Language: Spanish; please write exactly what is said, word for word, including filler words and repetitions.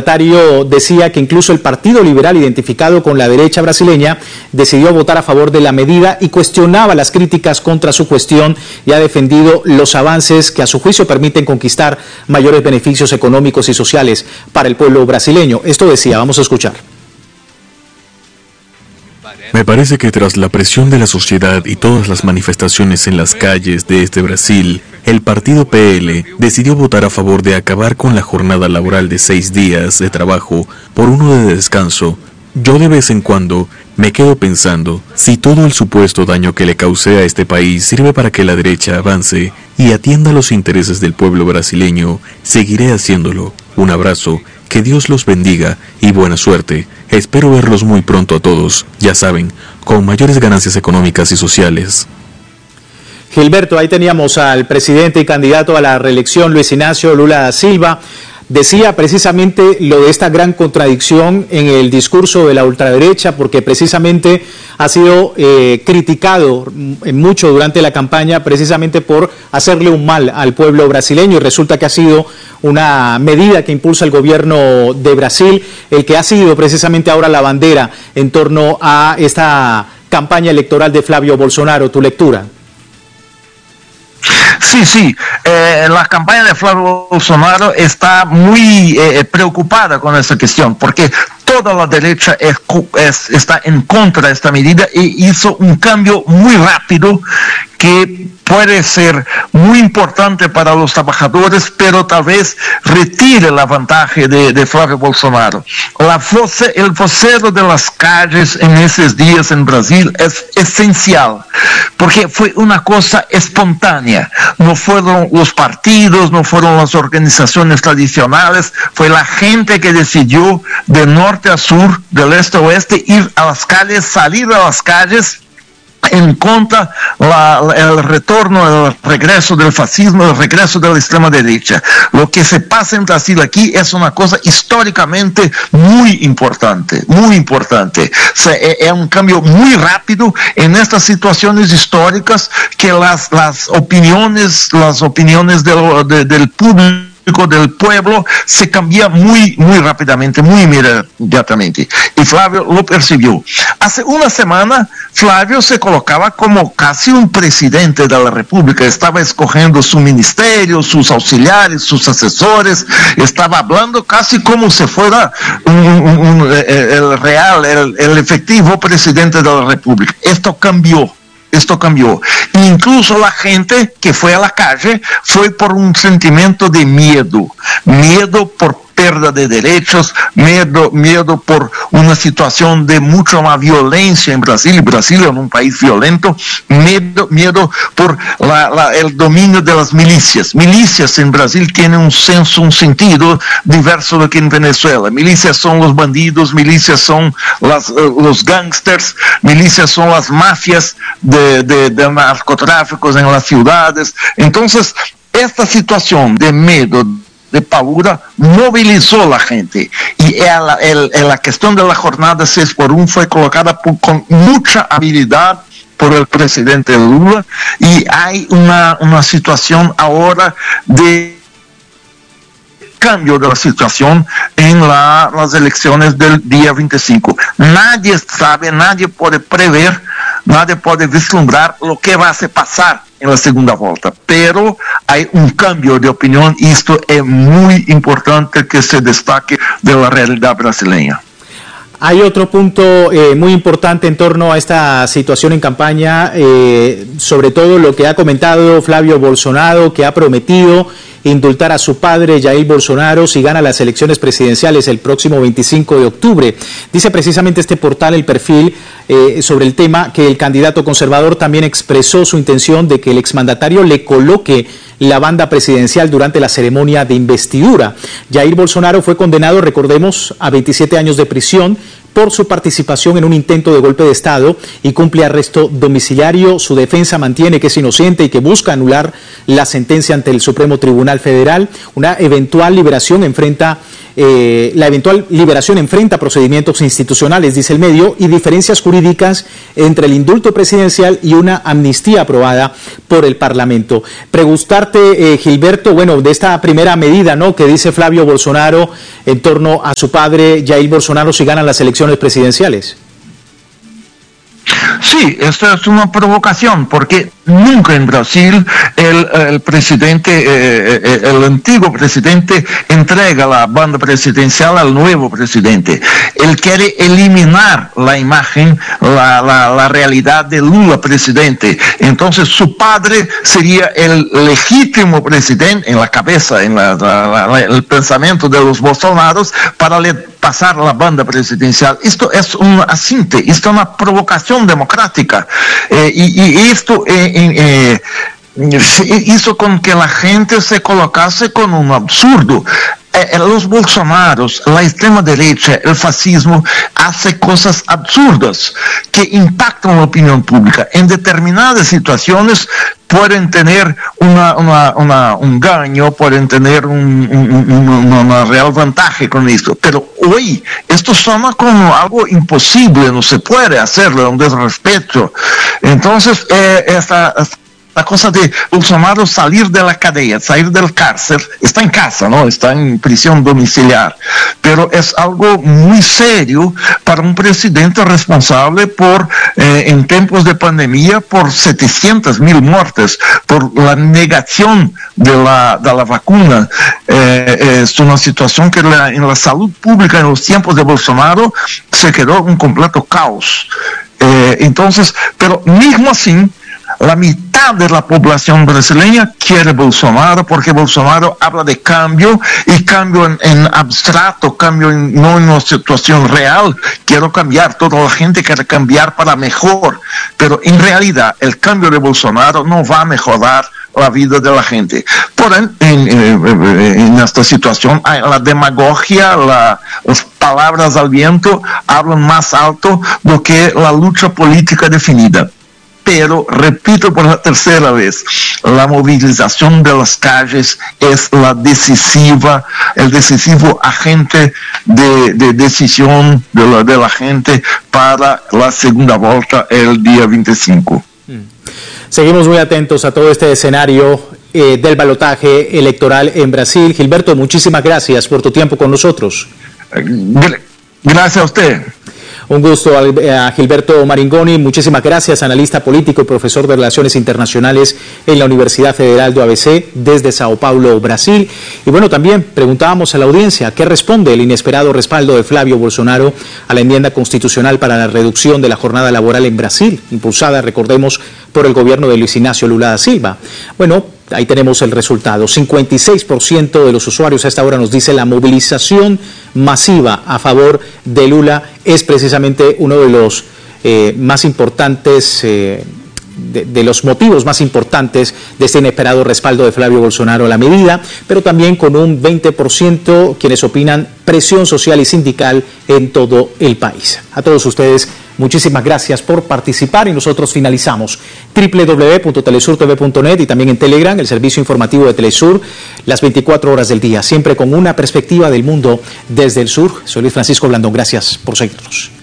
exmandatario decía que incluso el Partido Liberal, identificado con la derecha brasileña, decidió votar a favor de la medida y cuestionaba las críticas contra su cuestión y ha defendido los avances que a su juicio permiten conquistar mayores beneficios económicos y sociales para el pueblo brasileño. Esto decía, vamos a escuchar. Me parece que tras la presión de la sociedad y todas las manifestaciones en las calles de este Brasil, el partido P L decidió votar a favor de acabar con la jornada laboral de seis días de trabajo por uno de descanso. Yo de vez en cuando me quedo pensando, si todo el supuesto daño que le causé a este país sirve para que la derecha avance y atienda los intereses del pueblo brasileño, seguiré haciéndolo. Un abrazo, que Dios los bendiga y buena suerte. Espero verlos muy pronto a todos, ya saben, con mayores ganancias económicas y sociales. Gilberto, ahí teníamos al presidente y candidato a la reelección, Luis Ignacio Lula da Silva. Decía precisamente lo de esta gran contradicción en el discurso de la ultraderecha, porque precisamente ha sido eh, criticado mucho durante la campaña precisamente por hacerle un mal al pueblo brasileño, y resulta que ha sido una medida que impulsa el gobierno de Brasil, el que ha sido precisamente ahora la bandera en torno a esta campaña electoral de Flavio Bolsonaro. ¿Tu lectura? Sí, sí, eh, la campaña de Flavio Bolsonaro está muy eh, preocupada con esa cuestión, porque toda la derecha es, es, está en contra de esta medida e hizo un cambio muy rápido que puede ser muy importante para los trabajadores, pero tal vez retire la ventaja de, de Flavio Bolsonaro. La voce, el vocero de las calles en esos días en Brasil es esencial, porque fue una cosa espontánea. No fueron los partidos, no fueron las organizaciones tradicionales, fue la gente que decidió de norte a sur, del este a oeste, ir a las calles, salir a las calles en contra la, el retorno, el regreso del fascismo, el regreso de la extrema derecha. Lo que se pasa en Brasil aquí es una cosa históricamente muy importante, muy importante. O sea, es un cambio muy rápido en estas situaciones históricas que las, las opiniones, las opiniones del, de, del público, del pueblo se cambia muy muy rápidamente, muy inmediatamente, y Flavio lo percibió. Hace una semana Flavio se colocaba como casi un presidente de la República, estaba escogiendo su ministerio, sus auxiliares, sus asesores, estaba hablando casi como si fuera un, un, un, el real, el, el efectivo presidente de la República. Esto cambió. Esto cambió. Incluso la gente que fue a la calle fue por un sentimiento de miedo, miedo por pérdida de derechos, miedo, miedo por una situación de mucha más violencia en Brasil. Brasil es un país violento, miedo, miedo por la, la, el dominio de las milicias. Milicias en Brasil tienen un senso, un sentido diverso de que en Venezuela. Milicias son los bandidos, milicias son las, uh, los gangsters, milicias son las mafias de, de, de narcotráficos en las ciudades. Entonces, esta situación de miedo, de pavura, movilizó a la gente, y el, el, el, la cuestión de la jornada seis por uno fue colocada por, con mucha habilidad por el presidente Lula, y hay una, una situación ahora de cambio de la situación en la, las elecciones del día veinticinco. Nadie sabe, nadie puede prever, nadie puede vislumbrar lo que va a pasar en la segunda vuelta, pero hay un cambio de opinión y esto es muy importante que se destaque de la realidad brasileña. Hay otro punto eh, muy importante en torno a esta situación en campaña, eh, sobre todo lo que ha comentado Flavio Bolsonaro, que ha prometido indultar a su padre, Jair Bolsonaro, si gana las elecciones presidenciales el próximo veinticinco de octubre. Dice precisamente este portal, El Perfil, eh, sobre el tema, que el candidato conservador también expresó su intención de que el exmandatario le coloque la banda presidencial durante la ceremonia de investidura. Jair Bolsonaro fue condenado, recordemos, a veintisiete años de prisión por su participación en un intento de golpe de Estado y cumple arresto domiciliario. Su defensa mantiene que es inocente y que busca anular la sentencia ante el Supremo Tribunal Federal. Una eventual liberación enfrenta, eh, la eventual liberación enfrenta procedimientos institucionales, dice el medio, y diferencias jurídicas entre el indulto presidencial y una amnistía aprobada por el Parlamento. Preguntarte, eh, Gilberto, bueno, de esta primera medida, ¿no?, que dice Flavio Bolsonaro en torno a su padre Jair Bolsonaro si ganan las elecciones presidenciales. Sí, esto es una provocación, porque nunca en Brasil el, el presidente, eh, el antiguo presidente entrega la banda presidencial al nuevo presidente. Él quiere eliminar la imagen, la, la, la realidad de Lula presidente. Entonces su padre sería el legítimo presidente en la cabeza, en la, la, la, el pensamiento de los Bolsonaros para le pasar la banda presidencial. Esto es un asinte, esto es una provocación democrática. Eh, y, y esto eh, eh, eh, hizo con que la gente se colocase con un absurdo. Eh, los Bolsonaros, la extrema derecha, el fascismo, hace cosas absurdas que impactan la opinión pública. En determinadas situaciones pueden tener una, una, una, un gaño, pueden tener un, un, un, una real ventaja con esto. Pero hoy esto suena como algo imposible, no se puede hacerlo, un desrespeto. Entonces, eh, esta... La cosa de Bolsonaro salir de la cadena, salir del cárcel, está en casa, ¿no? Está en prisión domiciliar. Pero es algo muy serio para un presidente responsable por, eh, en tiempos de pandemia, por setecientas mil muertes, por la negación de la, de la vacuna. Eh, es una situación que la, en la salud pública en los tiempos de Bolsonaro se quedó un completo caos. Eh, entonces, pero mismo así, la mitad de la población brasileña quiere Bolsonaro porque Bolsonaro habla de cambio y cambio en, en abstracto, cambio en, no en una situación real. Quiero cambiar, toda la gente quiere cambiar para mejor, pero en realidad el cambio de Bolsonaro no va a mejorar la vida de la gente. Por en, en, en, en esta situación la demagogia, la, las palabras al viento hablan más alto do que la lucha política definida. Pero, repito por la tercera vez, la movilización de las calles es la decisiva, el decisivo agente de, de decisión de la, de la gente para la segunda vuelta el día veinticinco. Seguimos muy atentos a todo este escenario eh, del balotaje electoral en Brasil. Gilberto, muchísimas gracias por tu tiempo con nosotros. Gracias a usted. Un gusto a Gilberto Maringoni, muchísimas gracias, analista político y profesor de Relaciones Internacionales en la Universidad Federal do A B C desde Sao Paulo, Brasil. Y bueno, también preguntábamos a la audiencia qué responde el inesperado respaldo de Flavio Bolsonaro a la enmienda constitucional para la reducción de la jornada laboral en Brasil, impulsada, recordemos, por el gobierno de Luis Ignacio Lula da Silva. Bueno, ahí tenemos el resultado. cincuenta y seis por ciento de los usuarios a esta hora nos dice la movilización masiva a favor de Lula es precisamente uno de los eh, más importantes, eh, de, de los motivos más importantes de este inesperado respaldo de Flavio Bolsonaro a la medida, pero también con un veinte por ciento quienes opinan presión social y sindical en todo el país. A todos ustedes, muchísimas gracias por participar y nosotros finalizamos doble u doble u doble u punto telesur t v punto net y también en Telegram, el servicio informativo de Telesur, las veinticuatro horas del día, siempre con una perspectiva del mundo desde el sur. Soy Luis Francisco Blandón, gracias por seguirnos.